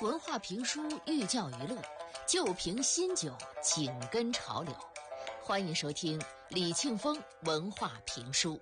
文化评书寓教于乐，旧瓶新酒紧跟潮流。欢迎收听李庆峰文化评书。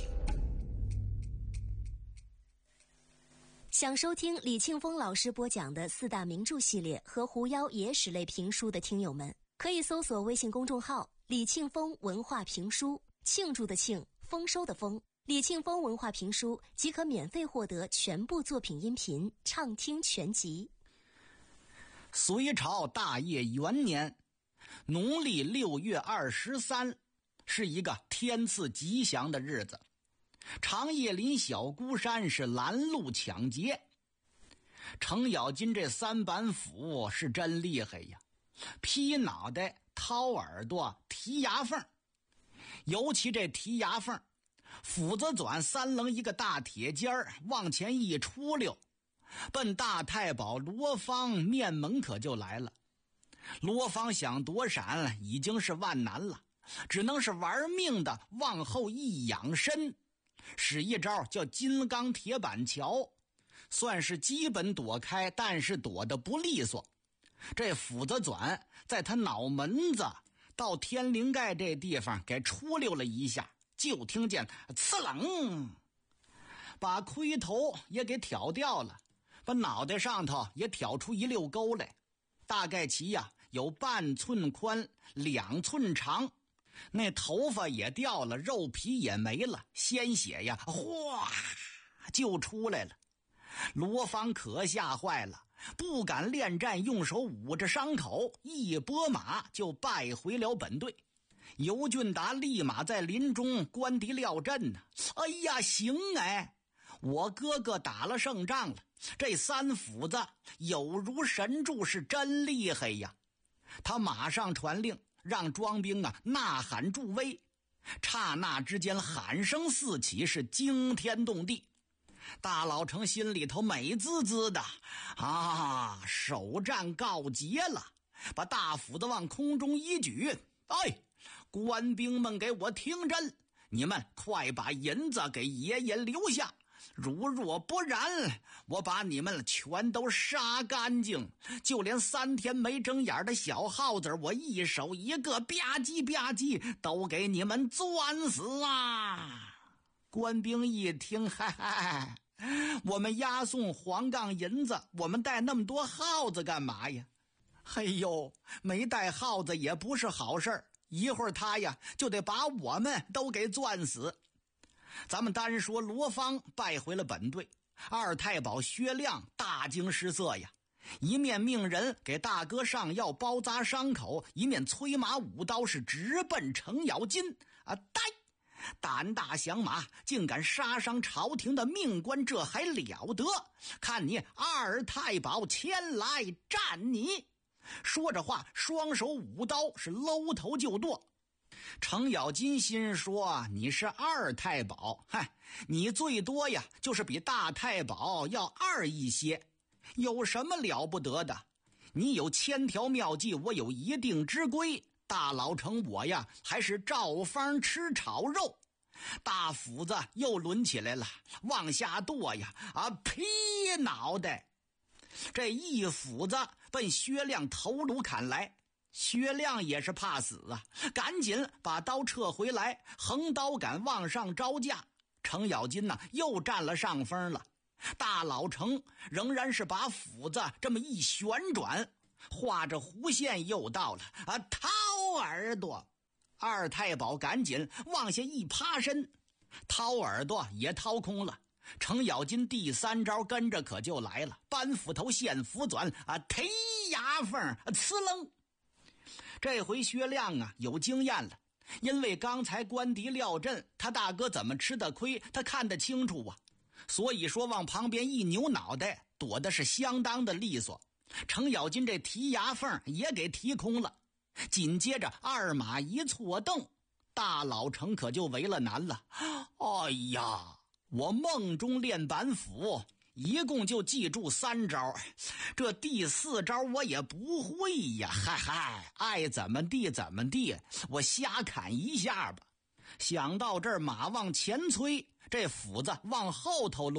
想收听李庆峰老师播讲的四大名著系列和狐妖野史类评书的听友们，可以搜索微信公众号李庆峰文化评书，庆祝的庆，丰收的丰，李庆峰文化评书即可免费获得全部作品音频畅听全集。 隋朝大业元年，农历6月23，是一个天赐吉祥的日子。长叶林小孤山是拦路抢劫。程咬金这三板斧是真厉害呀，劈脑袋、掏耳朵、提牙缝，尤其这提牙缝，斧子转三棱一个大铁尖儿往前一出溜，奔大太保罗芳面门可就来了。罗芳想躲闪已经是万难了，只能是玩命的往后一仰身，使一招叫金刚铁板桥，算是基本躲开，但是躲得不利索。这斧子转在他脑门子到天灵盖这地方给出溜了一下，就听见刺冷，把盔头也给挑掉了，把脑袋上头也挑出一溜沟来，大概其有半寸宽2寸长，那头发也掉了，肉皮也没了，鲜血哗就出来了。罗芳可吓坏了，不敢恋战，用手捂着伤口，一拨马就败回了本队。尤俊达立马在林中观敌料阵呢。哎呀，行哎，我哥哥打了胜仗了，这三斧子有如神助，是真厉害呀。他马上传令，让庄兵呐喊助威。刹那之间喊声四起，是惊天动地。大老成心里头美滋滋的首战告捷了，把大斧子往空中一举，哎，官兵们给我听真，你们快把银子给爷爷留下，如若不然，我把你们全都杀干净，就连3天没睁眼的小耗子，我一手一个，吧唧吧唧，都给你们钻死啊！官兵一听，嗨，我们押送黄杠银子，我们带那么多耗子干嘛呀？嘿呦，没带耗子也不是好事儿，一会儿他就得把我们都给钻死。咱们单说罗芳败回了本队，二太保薛亮大惊失色呀，一面命人给大哥上药包扎伤口，一面催马舞刀是直奔程咬金。胆大响马，竟敢杀伤朝廷的命官，这还了得？看你二太保前来战你！说着话，双手舞刀是搂头就剁。程咬金心说，你是二太保，你最多就是比大太保要二一些，有什么了不得的？你有1000条妙计，我有一定之规，大老成我还是照方吃炒肉。大斧子又抡起来了，往下剁劈脑袋。这一斧子奔薛亮头颅砍来，薛亮也是怕死赶紧把刀撤回来，横刀杆往上招架。程咬金又占了上风了。大老成仍然是把斧子这么一旋转，画着弧线又到了掏耳朵。二太保赶紧往下一趴身，掏耳朵也掏空了。程咬金第3招跟着可就来了，扳斧头现斧转提牙缝，呲楞。这回薛亮有经验了，因为刚才观敌料阵，他大哥怎么吃的亏他看得清楚所以说往旁边一扭脑袋，躲的是相当的利索。程咬金这提牙缝也给提空了，紧接着二马一错蹬，大老成可就为了难了。哎呀，我梦中练板斧一共就记住3招，这第4招我也不会呀。爱怎么地怎么地，我瞎砍一下吧。想到这儿，马往前催，这斧子往后头抡，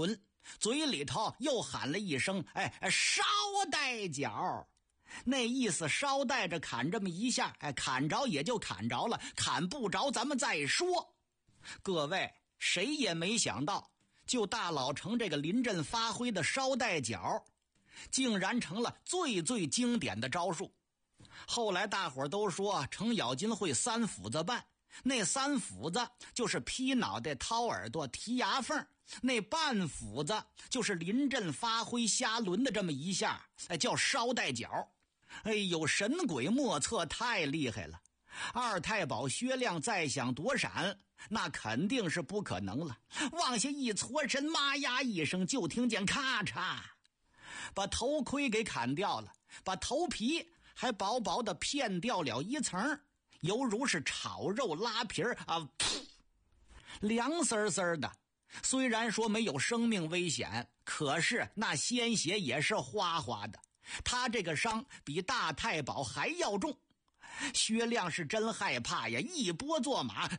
嘴里头又喊了一声：“捎带脚。”那意思捎带着砍这么一下，砍着也就砍着了，砍不着咱们再说。各位，谁也没想到，就大老成这个临阵发挥的捎带脚，竟然成了最最经典的招数。后来大伙都说程咬金会三斧子半，那三斧子就是劈脑袋、掏耳朵、提牙缝，那半斧子就是临阵发挥瞎抡的这么一下，叫捎带脚。哎呦，神鬼莫测，太厉害了！二太保薛亮再想躲闪，那肯定是不可能了。往下一搓身，妈呀一声，就听见咔嚓，把头盔给砍掉了，把头皮还薄薄的片掉了一层，犹如是炒肉拉皮啊，凉丝丝的。虽然说没有生命危险，可是那鲜血也是哗哗的。他这个伤比大太保还要重，薛亮是真害怕呀，一拨坐马，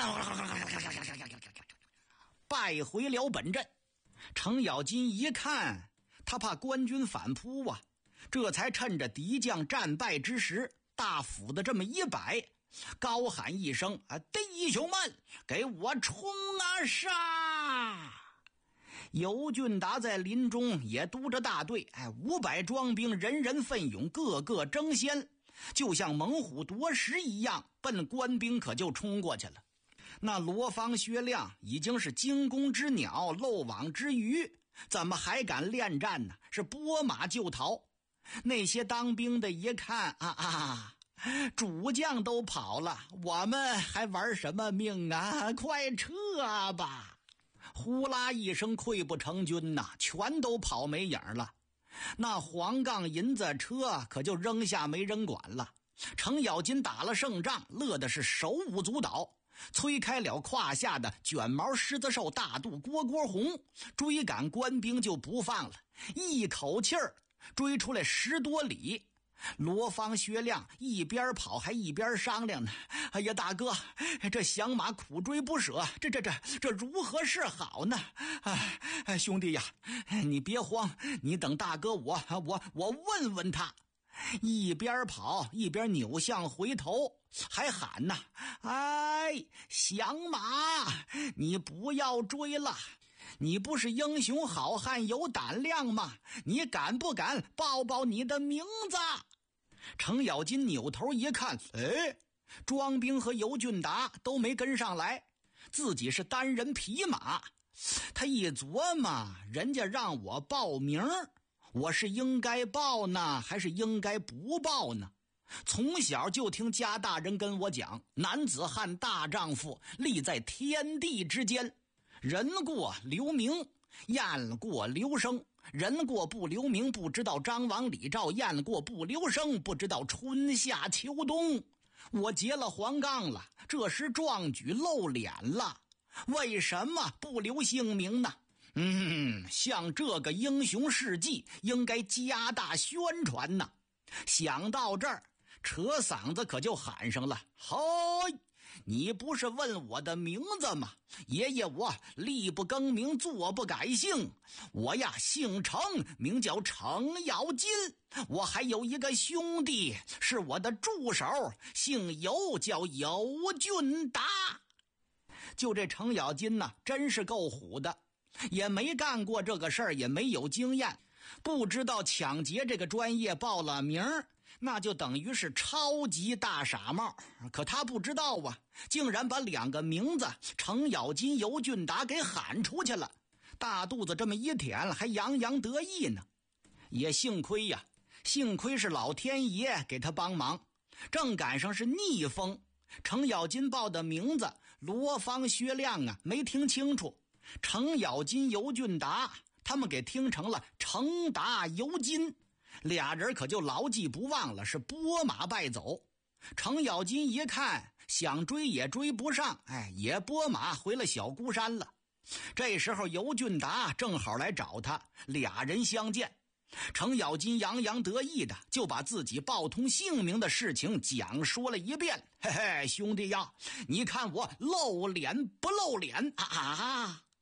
败回了本阵。程咬金一看，他怕官军反扑啊，这才趁着敌将战败之时，大斧子这么一摆，高喊一声：“弟兄们，给我冲啊杀！”尤俊达在林中也督着大队，500装兵，人人奋勇，个个争先，就像猛虎夺食一样，奔官兵可就冲过去了。那罗方、薛亮已经是惊弓之鸟，漏网之鱼，怎么还敢恋战呢？是拨马就逃。那些当兵的一看主将都跑了，我们还玩什么命啊？快撤吧！呼啦一声，溃不成军呐，全都跑没影了。那黄杠银子车可就扔下没人管了。程咬金打了胜仗，乐的是手舞足蹈，催开了胯下的卷毛狮子兽大肚蝈蝈红，追赶官兵就不放了，一口气儿追出来10多里。罗方、薛亮一边跑还一边商量呢：“哎呀，大哥，这响马苦追不舍，这如何是好呢？兄弟呀，你别慌，你等大哥我问问他。”一边跑一边扭向回头，还喊呐：“响马，你不要追了！你不是英雄好汉有胆量吗？你敢不敢报报你的名字？”程咬金扭头一看，庄兵和尤俊达都没跟上来，自己是单人匹马。他一琢磨，人家让我报名，我是应该报呢，还是应该不报呢？从小就听家大人跟我讲，男子汉大丈夫立在天地之间，人过留名，雁过留声。人过不留名，不知道张王李赵；雁过不留声，不知道春夏秋冬。我结了黄杠了，这时壮举露脸了，为什么不留姓名呢？像这个英雄事迹应该加大宣传呢。想到这儿，扯嗓子可就喊上了：“嘿！你不是问我的名字吗？爷爷我力不更名，坐不改姓，我呀姓程，名叫程咬金。我还有一个兄弟是我的助手，姓尤，叫尤俊达。”就这程咬金呢，真是够虎的，也没干过这个事儿，也没有经验，不知道抢劫这个专业报了名儿，那就等于是超级大傻帽。可他不知道啊，竟然把2个名字程咬金、尤俊达给喊出去了，大肚子这么一舔，还洋洋得意呢。也幸亏呀，幸亏是老天爷给他帮忙，正赶上是逆风。程咬金报的名字罗方、薛亮啊没听清楚，程咬金、尤俊达他们给听成了程达、尤金，俩人可就牢记不忘了，是拨马败走。程咬金一看想追也追不上，也拨马回了小孤山了。这时候尤俊达正好来找他，俩人相见，程咬金洋洋得意的就把自己报通姓名的事情讲说了一遍。嘿嘿，兄弟呀，你看我露脸不露脸啊？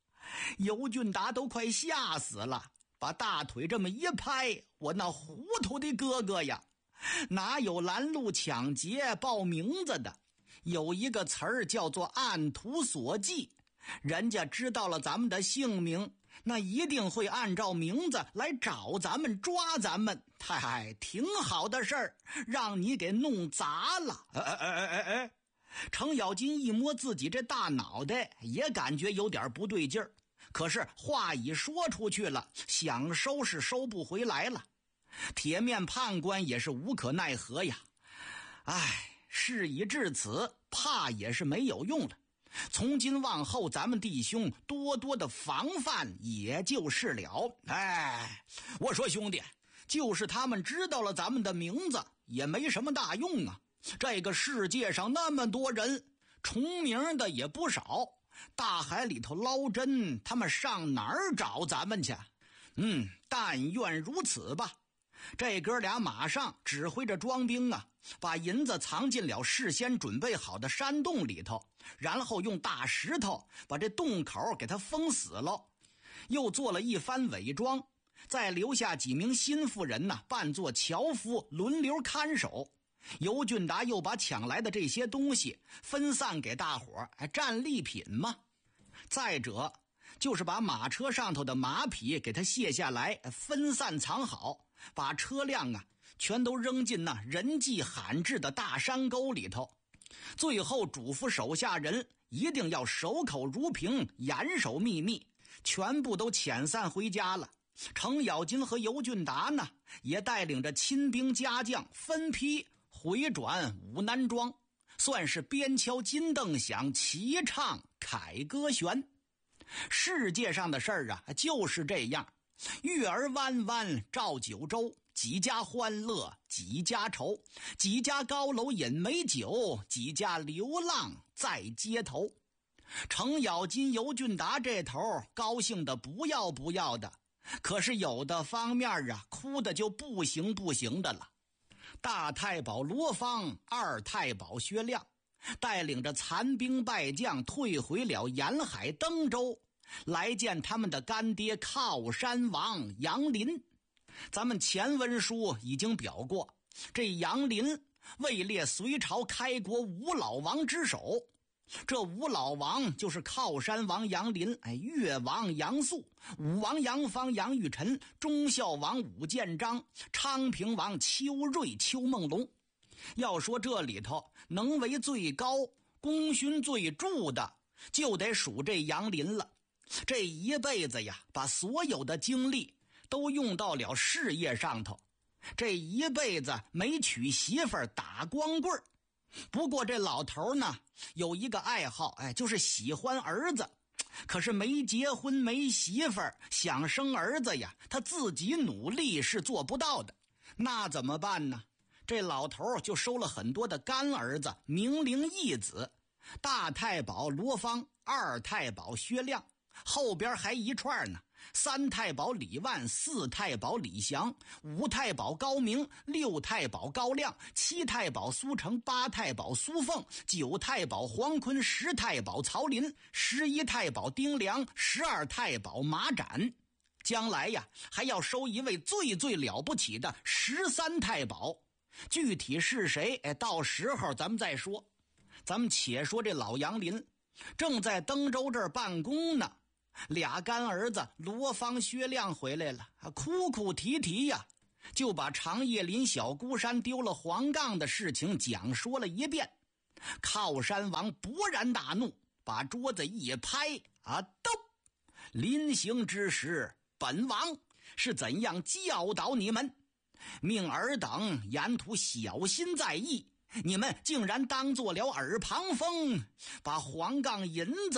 尤俊达都快吓死了，把大腿这么一拍，我那糊涂的哥哥呀，哪有拦路抢劫报名字的？有一个词儿叫做按图索骥，人家知道了咱们的姓名，那一定会按照名字来找咱们抓咱们。挺好的事儿，让你给弄砸了。程咬金一摸自己这大脑袋，也感觉有点不对劲儿，可是话已说出去了，想收是收不回来了。铁面判官也是无可奈何呀。事已至此，怕也是没有用了。从今往后，咱们弟兄多多的防范也就是了。我说兄弟，就是他们知道了咱们的名字，也没什么大用啊。这个世界上那么多人，重名的也不少，大海里头捞针，他们上哪儿找咱们去？但愿如此吧。这哥俩马上指挥着装兵啊，把银子藏进了事先准备好的山洞里头，然后用大石头把这洞口给它封死了，又做了一番伪装，再留下几名心腹人呢，扮作樵夫轮流看守。尤俊达又把抢来的这些东西分散给大伙儿，战利品嘛。再者就是把马车上头的马匹给它卸下来，分散藏好，把车辆啊全都扔进那人迹罕至的大山沟里头。最后嘱咐手下人一定要守口如瓶，严守秘密，全部都遣散回家了。程咬金和尤俊达呢，也带领着亲兵家将分批回转武南庄，算是边敲金镫响，齐唱凯歌弦。世界上的事儿啊，就是这样，月儿弯弯照九州，几家欢乐几家愁，几家高楼饮美酒，几家流浪在街头。程咬金尤俊达这头高兴的不要不要的，可是有的方面啊，哭的就不行的了。大太保罗芳、二太保薛亮带领着残兵败将退回了沿海登州，来见他们的干爹靠山王杨林。咱们前文书已经表过，这杨林位列隋朝开国五老王之首。这五老王就是靠山王杨林、越王杨素、武王杨芳、杨玉臣、忠孝王武建章、昌平王邱瑞、邱梦龙。要说这里头能为最高、功勋最著的，就得数这杨林了。这一辈子呀，把所有的精力都用到了事业上头，这一辈子没娶媳妇儿打光棍儿。不过这老头呢，有一个爱好，就是喜欢儿子，可是没结婚没媳妇儿，想生儿子呀，他自己努力是做不到的。那怎么办呢？这老头就收了很多的干儿子，明灵义子，大太保罗芳，二太保薛亮，后边还一串呢，三太保李万，四太保李祥，五太保高明，六太保高亮，七太保苏成，八太保苏凤，九太保黄坤，十太保曹林，11太保丁良，12太保马展。将来呀，还要收一位最最了不起的13太保，具体是谁，到时候咱们再说。咱们且说这老杨林正在登州这儿办公呢，俩干儿子罗芳、薛亮回来了，哭哭啼啼呀，就把长叶林小孤山丢了黄杠的事情讲说了一遍。靠山王勃然大怒，把桌子一拍，都临行之时，本王是怎样教导你们，命尔等沿途小心在意，你们竟然当做了耳旁风，把黄杠银子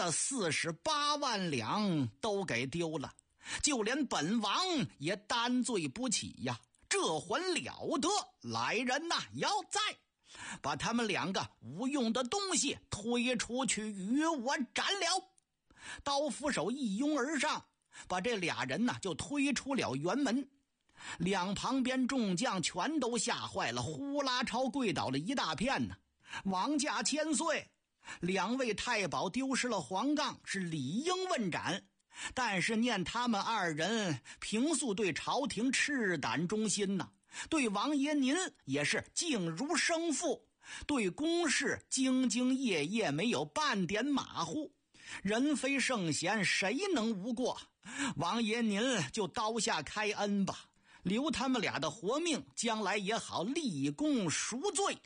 48万两都给丢了，就连本王也担罪不起呀！这还了得！来人呐，要在把他们两个无用的东西推出去与我斩了！刀斧手一拥而上，把这俩人呢就推出了辕门。两旁边众将全都吓坏了，呼啦超跪倒了一大片呢。王驾千岁，两位太保丢失了黄杠，是理应问斩。 但是念他们二人平素对朝廷赤胆忠心呐，对王爷您也是敬如生父，对公事兢兢业业，没有半点马虎。人非圣贤，谁能无过？王爷您就刀下开恩吧，留他们俩的活命，将来也好立功赎罪。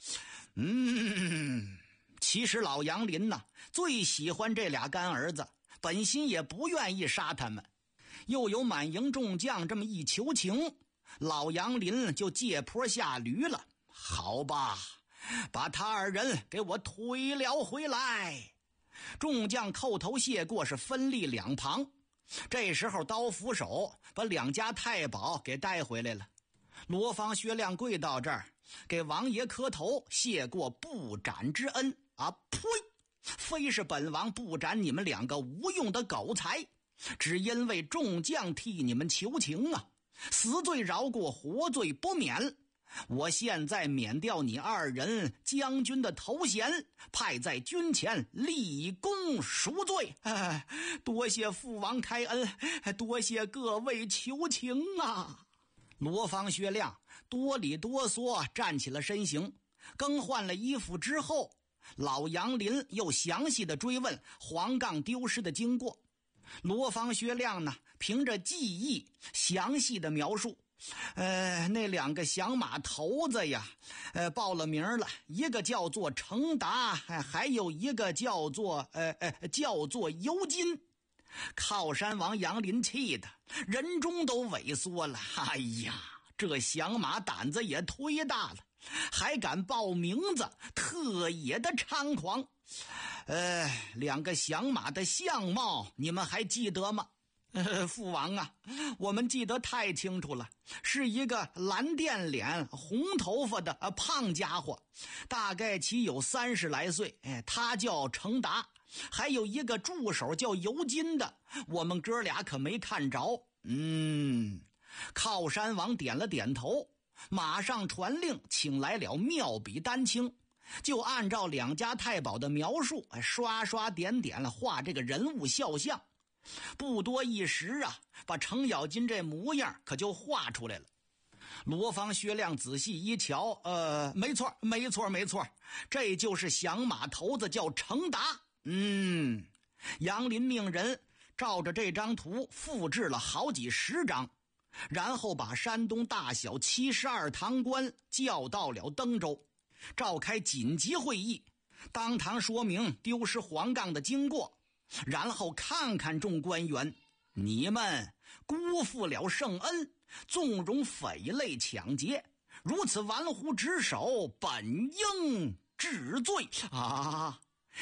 其实老杨林呐，最喜欢这俩干儿子，本心也不愿意杀他们，又有满营众将这么一求情，老杨林就借坡下驴了。好吧，把他二人给我推了回来。众将叩头谢过，是分立两旁。这时候刀斧手把两家太保给带回来了。罗方薛亮跪到这儿，给王爷磕头谢过不斩之恩啊！呸！非是本王不斩你们两个无用的狗才，只因为众将替你们求情啊，死罪饶过，活罪不免。我现在免掉你二人将军的头衔，派在军前立功赎罪。多谢父王开恩，多谢各位求情啊！罗方薛亮哆里哆嗦站起了身形，更换了衣服之后，老杨林又详细的追问黄杠丢失的经过。罗方薛亮呢，凭着记忆详细的描述，那两个响马头子呀，报了名了，一个叫做程达，还有一个叫做尤金。靠山王杨林气的人中都萎缩了。哎呀，这响马胆子也忒大了，还敢报名字，特野的猖狂。两个响马的相貌你们还记得吗？父王啊，我们记得太清楚了，是一个蓝靛脸红头发的胖家伙，大概其有30来岁，他叫程达，还有一个助手叫尤金的，我们哥俩可没看着。靠山王点了点头，马上传令请来了妙笔丹青，就按照两家太保的描述，刷刷点点了画这个人物肖像。不多一时啊，把程咬金这模样可就画出来了。罗方薛亮仔细一瞧，没错，这就是响马头子，叫程达。杨林命人照着这张图复制了好几十张，然后把山东大小72堂官叫到了登州，召开紧急会议，当堂说明丢失黄杠的经过，然后看看众官员，你们辜负了圣恩，纵容匪类抢劫，如此玩忽职守，本应治罪啊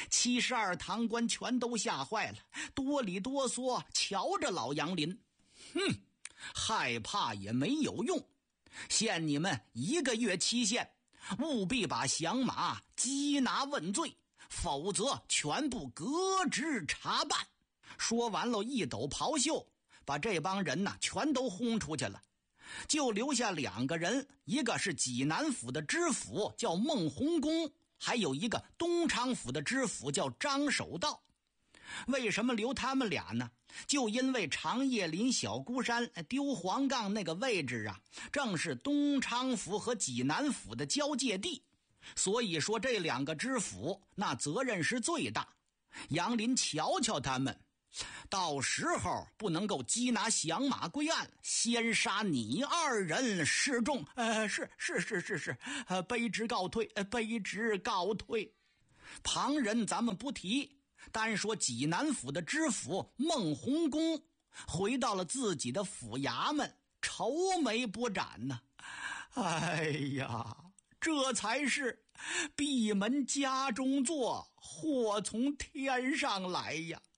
！72堂官全都吓坏了，哆里哆嗦瞧着老杨林。害怕也没有用，限你们1个月期限，务必把响马缉拿问罪，否则全部革职查办。说完了，一抖袍袖，把这帮人全都轰出去了，就留下2个人，一个是济南府的知府叫孟洪公，还有一个东昌府的知府叫张守道。为什么留他们俩呢？就因为长叶林小孤山丢黄杠那个位置啊，正是东昌府和济南府的交界地，所以说这2个知府那责任是最大。杨林瞧瞧他们，到时候不能够缉拿响马归案，先杀你2人示众。是，卑职告退。旁人咱们不提，单说济南府的知府孟洪公回到了自己的府衙门，愁眉不展呢。哎呀，这才是闭门家中坐，祸从天上来呀！